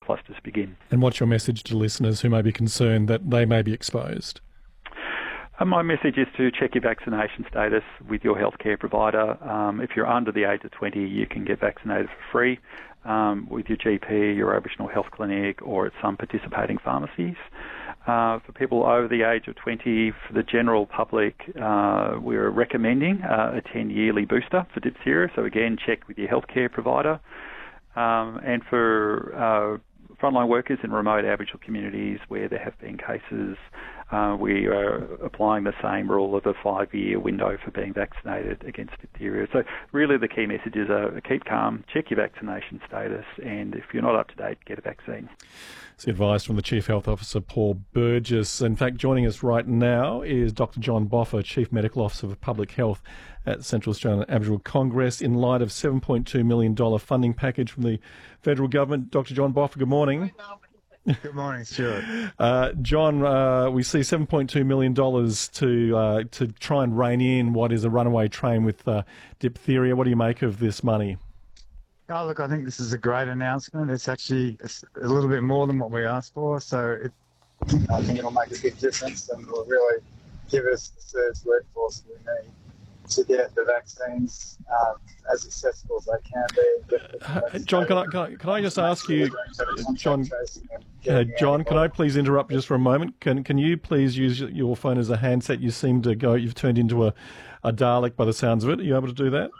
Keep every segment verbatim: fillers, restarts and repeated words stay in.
clusters begin. And what's your message to listeners who may be concerned that they may be exposed? And my message is to check your vaccination status with your healthcare provider. Um, if you're under the age of twenty, you can get vaccinated for free um, with your G P, your Aboriginal health clinic, or at some participating pharmacies. Uh, for people over the age of twenty, for the general public, uh, we're recommending uh, a ten-yearly booster for diphtheria. So again, check with your healthcare provider. Um, and for uh, frontline workers in remote Aboriginal communities where there have been cases, uh, we are applying the same rule of a five-year window for being vaccinated against diphtheria. So really the key messages are keep calm, check your vaccination status, and if you're not up to date, get a vaccine. It's the advice from the Chief Health Officer, Paul Burgess. In fact, joining us right now is Doctor John Boffa, Chief Medical Officer for Public Health at Central Australian Aboriginal Congress, in light of seven point two million dollars funding package from the federal government. Doctor John Boffa, good morning. Good morning, Stuart. Uh, John, uh, we see seven point two million dollars to uh, to try and rein in what is a runaway train with uh, diphtheria. What do you make of this money? Oh, look, I think this is a great announcement. It's actually a little bit more than what we asked for, so it, I think it'll make a big difference and will really give us the surge workforce we need to get the vaccines um, as accessible as they can be. Uh, John, can I, can I can I just ask you, John? Uh, John, can I please interrupt just for a moment? Can can you please use your phone as a handset? You seem to go. You've turned into a, a Dalek by the sounds of it. Are you able to do that?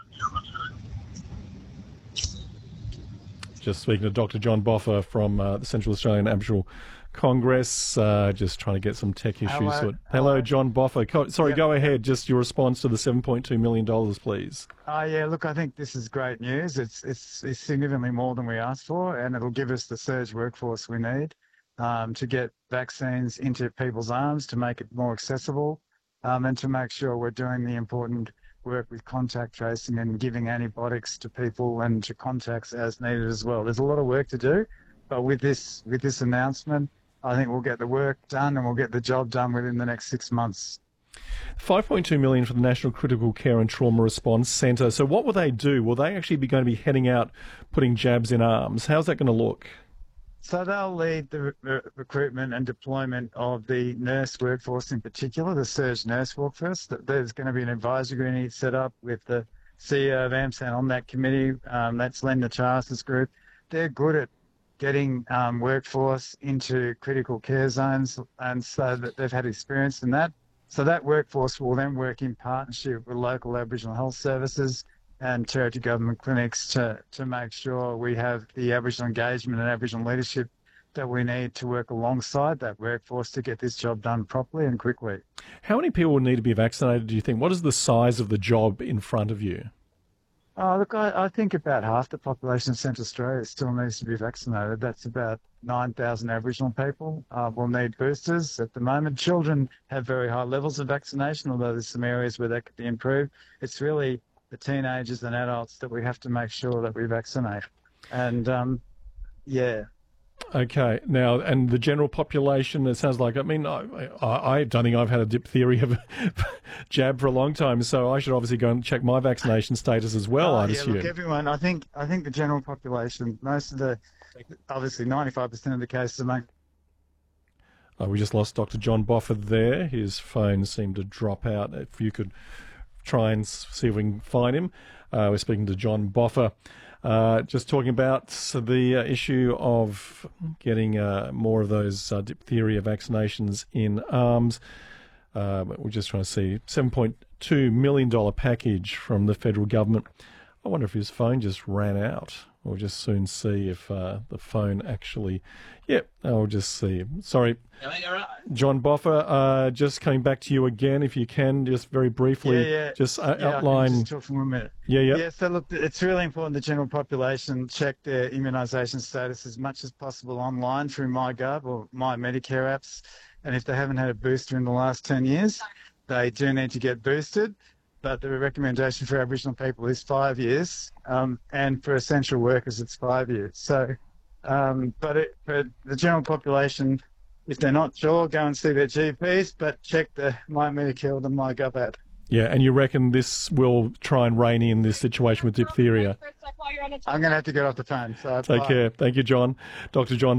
Just speaking to Doctor John Boffa from uh, the Central Australian Aboriginal Congress, uh, just trying to get some tech issues. Hello, Hello, Hello John Boffa. Co- Sorry, yep. Go ahead. Just your response to the seven point two million dollars, please. Oh, yeah, look, I think this is great news. It's, it's, it's significantly more than we asked for, and it'll give us the surge workforce we need um, to get vaccines into people's arms, to make it more accessible, um, and to make sure we're doing the important work with contact tracing and giving antibiotics to people and to contacts as needed as well. There's a lot of work to do, but with this with this announcement, I think we'll get the work done and we'll get the job done within the next six months. five point two million dollars for the National Critical Care and Trauma Response Centre. So what will they do? Will they actually be going to be heading out, putting jabs in arms? How's that going to look? So they'll lead the re- recruitment and deployment of the nurse workforce in particular, the surge nurse workforce. There's going to be an advisory committee set up with the C E O of AMSAN on that committee. Um, that's Linda Charles' group. They're good at getting um, workforce into critical care zones, and so that they've had experience in that. So that workforce will then work in partnership with local Aboriginal health services and territory government clinics to, to make sure we have the Aboriginal engagement and Aboriginal leadership that we need to work alongside that workforce to get this job done properly and quickly. How many people will need to be vaccinated, do you think? What is the size of the job in front of you? Oh, look, I, I think about half the population of Central Australia still needs to be vaccinated. That's about nine thousand Aboriginal people uh, will need boosters at the moment. Children have very high levels of vaccination, although there's some areas where that could be improved. It's really the teenagers and adults that we have to make sure that we vaccinate. And, um, yeah. Okay. Now, and the general population, it sounds like, I mean, I, I, I don't think I've had a diphtheria jab for a long time, so I should obviously go and check my vaccination status as well, oh, I'd yeah, assume. Look, everyone, I think, I think the general population, most of the, obviously ninety-five percent of the cases among... Oh, we just lost Doctor John Boffa there. His phone seemed to drop out. If you could try and see if we can find him. Uh, we're speaking to John Boffa, uh, just talking about the uh, issue of getting uh, more of those uh, diphtheria vaccinations in arms. Uh, we're just trying to see seven point two million dollars package from the federal government. I wonder if his phone just ran out. We'll just soon see if uh, the phone actually... Yep, I'll just see. Sorry. John Boffa, uh, just coming back to you again, if you can, just very briefly, yeah, yeah. just uh, yeah, outline... I can just talk for one minute. Yeah, yeah. Yeah, so look, it's really important the general population check their immunisation status as much as possible online through MyGov or My Medicare apps. And if they haven't had a booster in the last ten years, they do need to get boosted. But the recommendation for Aboriginal people is five years, um, and for essential workers, it's five years. So, um, but it, for the general population, if they're not sure, go and see their G Ps, but check the My Medicare or the MyGov app. Yeah, and you reckon this will try and rein in this situation with diphtheria? I'm going to have to get off the phone. So Take bye. care. Thank you, John. Doctor John